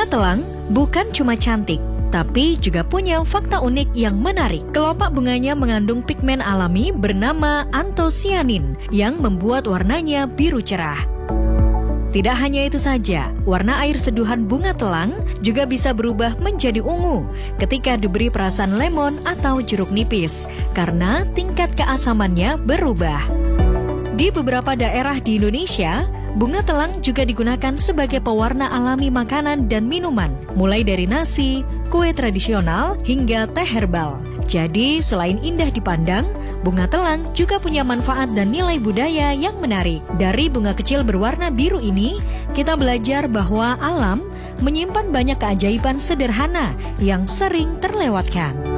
telang bukan cuma cantik, tapi juga punya fakta unik yang menarik. Kelopak bunganya mengandung pigmen alami bernama antosianin yang membuat warnanya biru cerah. Tidak hanya itu saja, warna air seduhan bunga telang juga bisa berubah menjadi ungu ketika diberi perasan lemon atau jeruk nipis, karena tingkat keasamannya berubah. Di beberapa daerah di Indonesia, bunga telang juga digunakan sebagai pewarna alami makanan dan minuman, mulai dari nasi, kue tradisional, hingga teh herbal. Jadi, selain indah dipandang, bunga telang juga punya manfaat dan nilai budaya yang menarik. Dari bunga kecil berwarna biru ini, kita belajar bahwa alam menyimpan banyak keajaiban sederhana yang sering terlewatkan.